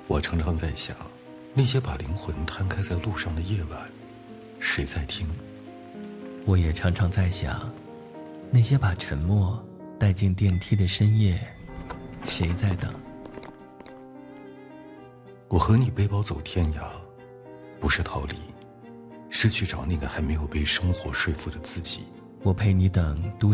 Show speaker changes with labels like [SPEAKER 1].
[SPEAKER 1] 我常常在想，那些把灵魂摊开在路上的夜晚，谁在听？
[SPEAKER 2] 我也常常在想，那些把沉默带进电梯的深夜，谁在等？
[SPEAKER 1] 我和你背包走天涯，不是逃离，是去找那个还没有被生活说服的自己。
[SPEAKER 2] 我陪你等都